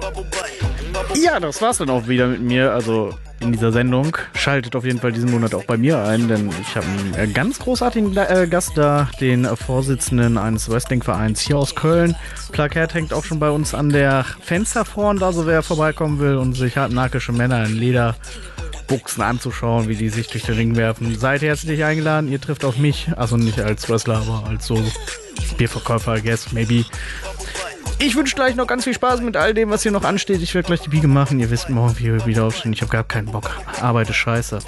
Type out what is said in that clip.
Ja, das war's dann auch wieder mit mir, also in dieser Sendung. Schaltet auf jeden Fall diesen Monat auch bei mir ein, denn ich habe einen ganz großartigen Gast da, den Vorsitzenden eines Wrestling-Vereins hier aus Köln. Plakat hängt auch schon bei uns an der Fensterfront, also wer vorbeikommen will und sich hartnäckische Männer in Lederbuchsen anzuschauen, wie die sich durch den Ring werfen. Seid herzlich eingeladen, ihr trifft auf mich, also nicht als Wrestler, aber als so Bierverkäufer, I guess, maybe. Ich wünsche gleich noch ganz viel Spaß mit all dem, was hier noch ansteht. Ich werde gleich die Biege machen. Ihr wisst morgen, wie wir wieder aufstehen. Ich habe gar keinen Bock. Arbeit ist scheiße.